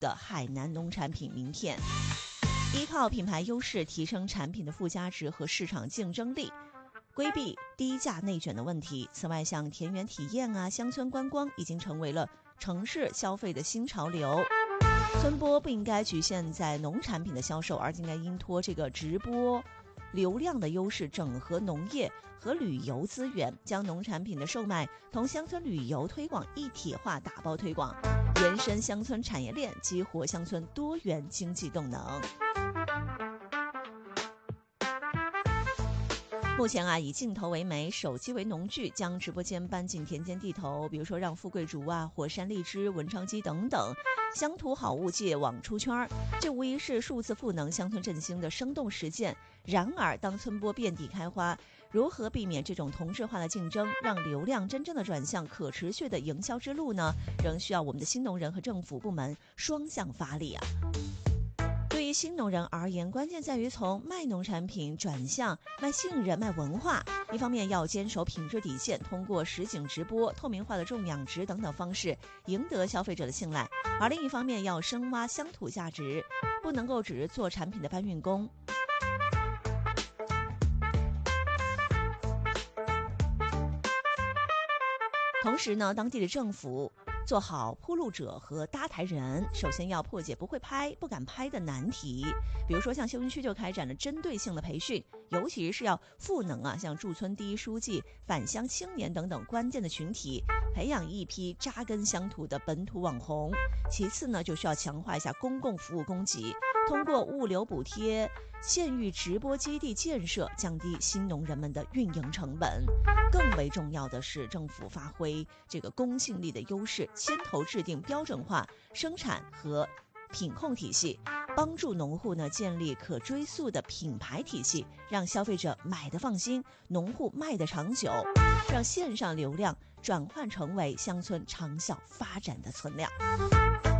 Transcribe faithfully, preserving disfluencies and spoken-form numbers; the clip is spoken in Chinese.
的海南农产品名片。依靠品牌优势提升产品的附加值和市场竞争力，规避低价内卷的问题。此外，像田园体验啊、乡村观光已经成为了城市消费的新潮流。村播不应该局限在农产品的销售，而应该依托这个直播流量的优势，整合农业和旅游资源，将农产品的售卖同乡村旅游推广一体化打包推广，延伸乡村产业链，激活乡村多元经济动能。目前啊，以镜头为媒，手机为农具，将直播间搬进田间地头，比如说让富贵竹啊、火山荔枝、文昌鸡等等乡土好物界网出圈，这无疑是数字赋能乡村振兴的生动实践。然而，当村播遍地开花，如何避免这种同质化的竞争，让流量真正的转向可持续的营销之路呢？仍需要我们的新农人和政府部门双向发力啊。对于新农人而言，关键在于从卖农产品转向卖信任、卖文化。一方面要坚守品质底线，通过实景直播、透明化的种养殖等等方式赢得消费者的信赖；而另一方面要深挖乡土价值，不能够只是做产品的搬运工。同时呢，当地的政府做好铺路者和搭台人，首先要破解不会拍、不敢拍的难题。比如说，像休云区就开展了针对性的培训，尤其是要赋能啊，像驻村第一书记、返乡青年等等关键的群体，培养一批扎根乡土的本土网红。其次呢，就需要强化一下公共服务供给，通过物流补贴、县域直播基地建设，降低新农人们的运营成本。更为重要的是，政府发挥这个公信力的优势，牵头制定标准化生产和品控体系，帮助农户呢建立可追溯的品牌体系，让消费者买得放心，农户卖得长久，让线上流量转换成为乡村长效发展的存量。